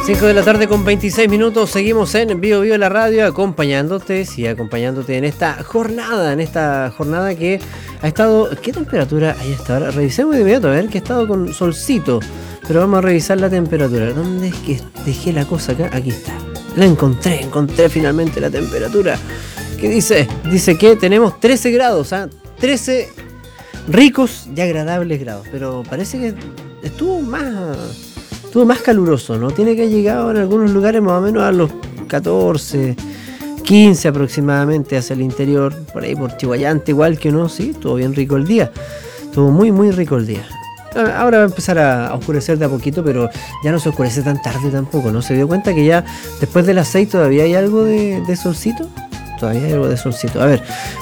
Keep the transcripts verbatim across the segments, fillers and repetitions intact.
cinco de la tarde con veintiséis minutos, seguimos en Bio Bio la radio, acompañándote, sí, acompañándote en esta jornada, en esta jornada que ha estado, ¿qué temperatura hay hasta ahora? Revisemos de inmediato, a ver, que ha estado con solcito, pero vamos a revisar la temperatura. ¿Dónde es que dejé la cosa acá? Aquí está, la encontré, encontré finalmente la temperatura. ¿Qué dice? Dice que tenemos trece grados, ¿eh? trece ricos y agradables grados, pero parece que estuvo más... Estuvo más caluroso, ¿no? Tiene que haber llegado en algunos lugares más o menos a los catorce, quince aproximadamente hacia el interior, por ahí por Chihuayante igual que no, sí, estuvo bien rico el día. Estuvo muy muy rico el día. Ahora va a empezar a oscurecer de a poquito, pero ya no se oscurece tan tarde tampoco, ¿no? ¿Se dio cuenta que ya después de las seis todavía hay algo de, de solcito? Todavía hay algo de solcito. A ver,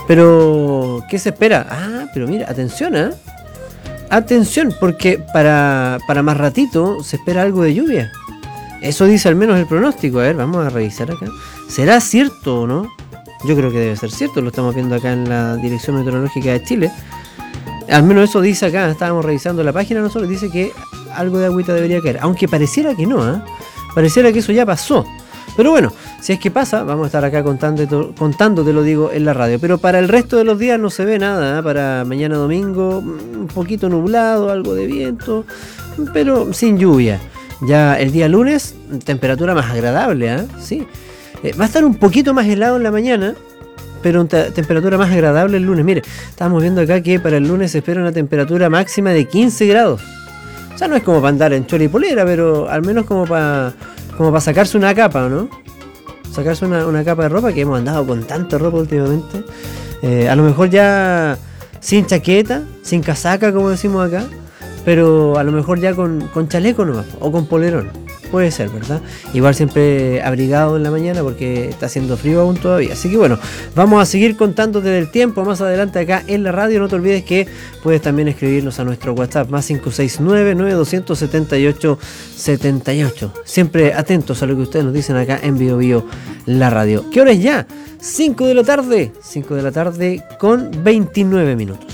pero ¿qué se espera? Ah, pero mira, atención, ¿eh? Atención, porque para, para más ratito se espera algo de lluvia. Eso dice al menos el pronóstico. A ver, vamos a revisar acá. ¿Será cierto o no? Yo creo que debe ser cierto. Lo estamos viendo acá en la Dirección Meteorológica de Chile. Al menos eso dice acá. Estábamos revisando la página nosotros. Dice que algo de agüita debería caer. Aunque pareciera que no, ¿eh? Pareciera que eso ya pasó. Pero bueno, si es que pasa, vamos a estar acá contándote, contándote, lo digo, en la radio. Pero para el resto de los días no se ve nada, ¿eh? Para mañana domingo, un poquito nublado, algo de viento, pero sin lluvia. Ya el día lunes, temperatura más agradable, ¿eh? Sí. Eh, va a estar un poquito más helado en la mañana, pero una temperatura más agradable el lunes. Mire, estamos viendo acá que para el lunes se espera una temperatura máxima de quince grados. O sea, no es como para andar en chora y polera, pero al menos como para... como para sacarse una capa, ¿no? Sacarse una, una capa de ropa, que hemos andado con tanta ropa últimamente. Eh, a lo mejor ya sin chaqueta, sin casaca, como decimos acá, pero a lo mejor ya con, con chaleco nomás, o con polerón. Puede ser, ¿verdad? Igual siempre abrigado en la mañana porque está haciendo frío aún todavía. Así que bueno, vamos a seguir contándote del tiempo más adelante acá en la radio. No te olvides que puedes también escribirnos a nuestro WhatsApp más cinco seis nueve, nueve dos siete ocho, siete ocho. Siempre atentos a lo que ustedes nos dicen acá en Bio Bio la radio. ¿Qué hora es ya? cinco de la tarde. cinco de la tarde con veintinueve minutos.